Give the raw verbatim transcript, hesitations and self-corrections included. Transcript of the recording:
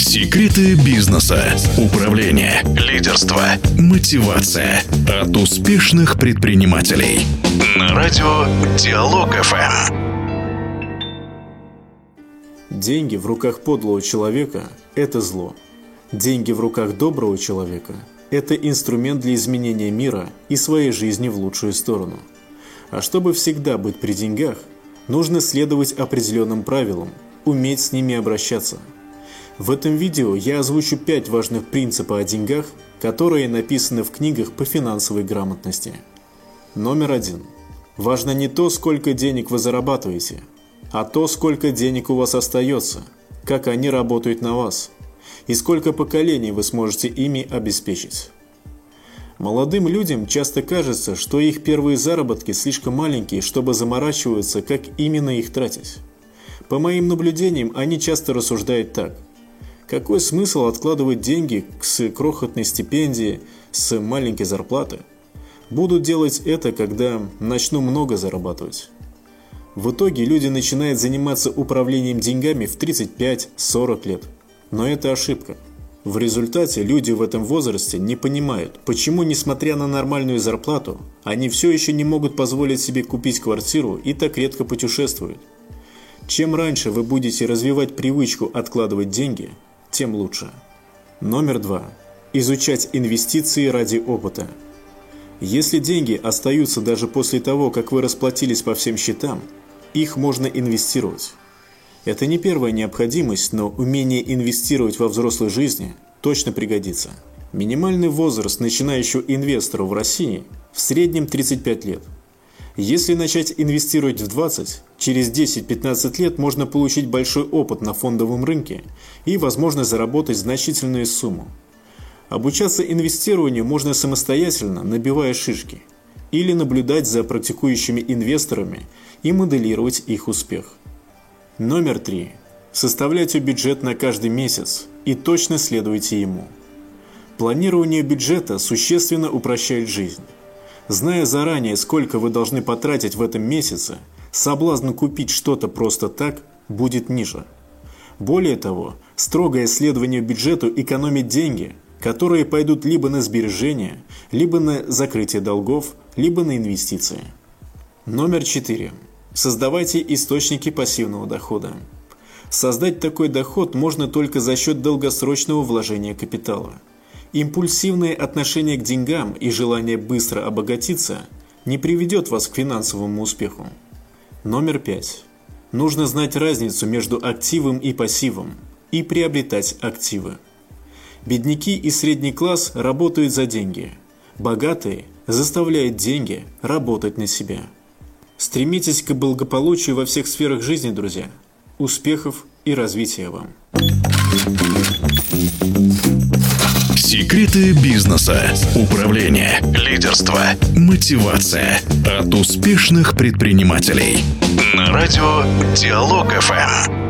Секреты бизнеса, управления, лидерства, мотивация от успешных предпринимателей. На радио Диалог эф эм. Деньги в руках подлого человека – это зло. Деньги в руках доброго человека – это инструмент для изменения мира и своей жизни в лучшую сторону. А чтобы всегда быть при деньгах, нужно следовать определенным правилам, уметь с ними обращаться. В этом видео я озвучу пять важных принципов о деньгах, которые написаны в книгах по финансовой грамотности. Номер один. Важно не то, сколько денег вы зарабатываете, а то, сколько денег у вас остается, как они работают на вас, и сколько поколений вы сможете ими обеспечить. Молодым людям часто кажется, что их первые заработки слишком маленькие, чтобы заморачиваться, как именно их тратить. По моим наблюдениям, они часто рассуждают так. Какой смысл откладывать деньги с крохотной стипендии, с маленькой зарплаты? Буду делать это, когда начну много зарабатывать. В итоге люди начинают заниматься управлением деньгами в тридцать пять - сорок лет. Но это ошибка. В результате люди в этом возрасте не понимают, почему, несмотря на нормальную зарплату, они все еще не могут позволить себе купить квартиру и так редко путешествуют. Чем раньше вы будете развивать привычку откладывать деньги, тем лучше. Номер два. Изучать инвестиции ради опыта. Если деньги остаются даже после того, как вы расплатились по всем счетам, их можно инвестировать. Это не первая необходимость, но умение инвестировать во взрослой жизни точно пригодится. Минимальный возраст начинающего инвестора в России в среднем тридцать пять лет. Если начать инвестировать в двадцать, через десять-пятнадцать лет можно получить большой опыт на фондовом рынке и, возможно, заработать значительную сумму. Обучаться инвестированию можно самостоятельно, набивая шишки, или наблюдать за практикующими инвесторами и моделировать их успех. Номер три. Составляйте бюджет на каждый месяц и точно следуйте ему. Планирование бюджета существенно упрощает жизнь. Зная заранее, сколько вы должны потратить в этом месяце, соблазн купить что-то просто так будет ниже. Более того, строгое следование бюджету экономит деньги, которые пойдут либо на сбережения, либо на закрытие долгов, либо на инвестиции. Номер четыре. Создавайте источники пассивного дохода. Создать такой доход можно только за счет долгосрочного вложения капитала. Импульсивное отношение к деньгам и желание быстро обогатиться не приведет вас к финансовому успеху. Номер пять. Нужно знать разницу между активом и пассивом и приобретать активы. Бедняки и средний класс работают за деньги. Богатые заставляют деньги работать на себя. Стремитесь к благополучию во всех сферах жизни, друзья. Успехов и развития вам! Секреты бизнеса, управления, лидерства, мотивация от успешных предпринимателей. На радио Диалог эф эм.